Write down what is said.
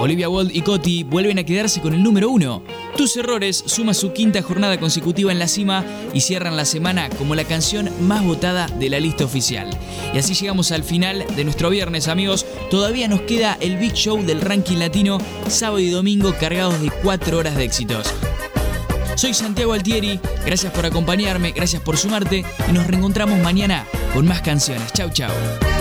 Olivia Wilde y Coti vuelven a quedarse con el número 1. Tus Errores suma su quinta jornada consecutiva en la cima y cierran la semana como la canción más votada de la lista oficial. Y así llegamos al final de nuestro viernes, amigos. Todavía nos queda el Big Show del ranking latino, sábado y domingo cargados de 4 horas de éxitos. Soy Santiago Altieri, gracias por acompañarme, gracias por sumarte y nos reencontramos mañana con más canciones. Chau, chau.